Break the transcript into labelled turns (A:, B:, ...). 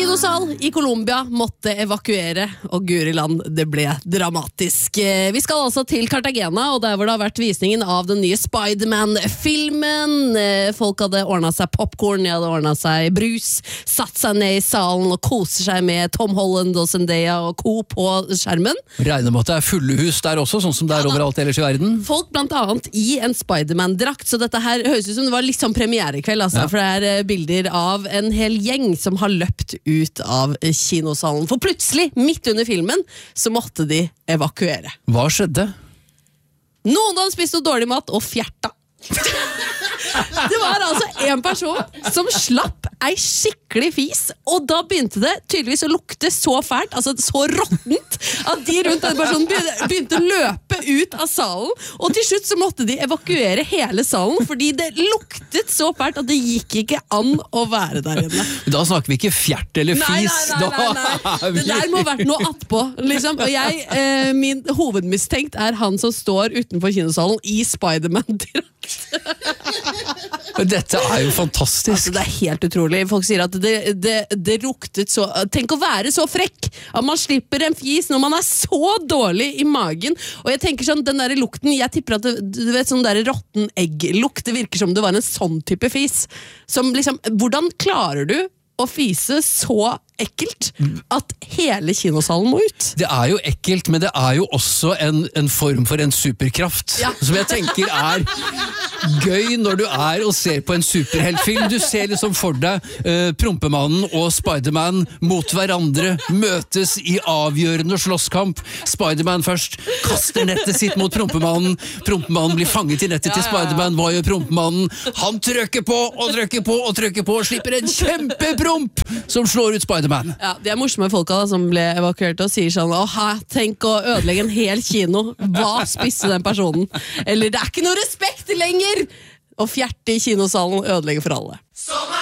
A: kinosal i Colombia måtte evakuere, og Guri land, det ble dramatisk. Vi skal altså til Cartagena, og der hvor det har vært visningen av den nye Spider-Man-filmen. Folk hadde ordnet seg popcorn, de hadde ordnet seg brus, satt seg ned i salen og koser seg med Tom Holland og Zendaya og co. På skjermen.
B: Regner med at det er fulle hus der også, sånn som det er overalt ellers i verden.
A: Folk blant annet i en Spider-Man-drakt, så dette her høres ut som det var litt sånn premierekveld, altså, for det er bilder av en hel gjeng som har løpt ut av kinosalen. For plutselig, midt under filmen, så måtte de evakuere.
B: Hva skjedde?
A: Noen hadde spist noe dårlig mat og fjerta. Det var altså en person som slapp ei skikkelig fis, og da begynte det tydeligvis å lukte så fælt, altså så råttent, at de rundt den personen begynte å løpe ut av salen, og til slutt så måtte de evakuere hele salen, fordi det luktet så fælt at det gikk ikke an å være der inne.
B: Da snakker vi ikke fjert eller fis.
A: Nei. Det der må ha vært noe attpå, liksom. Og min hovedmistenkt er han som står utenfor kinosalen i Spider-Man-drakt.
B: Dette er jo fantastisk.
A: Altså, det er helt utrolig. Folk sier at det luktet så... Tenk å være så frekk at man slipper en fis når man er så dårlig i magen. Og jeg tenker sånn, den der lukten, jeg tipper at du vet sånn der rotten egg-lukt, det virker som det var en sånn type fis. Som liksom, hvordan klarer du å fise så ekkelt at hele kinosalen må ut?
B: Det er jo ekkelt, men det er jo også en form for en superkraft, som jeg tenker er gøy når du er og ser på en superheltfilm. Du ser liksom for deg Prompemannen og Spider-Man mot hverandre, møtes i avgjørende slåsskamp. Spider-Man først kaster nettet sitt mot Prompemannen. Prompemannen blir fanget i nettet til Spider-Man. Hva gjør Prompemannen? Han trykker på og trykker på og trykker på og slipper en kjempepromp som slår ut Spider-Man.
A: Ja, de er morsomme folka da, som ble evakuert og sier sånn, tenk å ødelegge en hel kino. Hva spiste den personen? Eller det er ikke noe respekt lenger! Å fjerte i kinosalen og ødelegge for alle.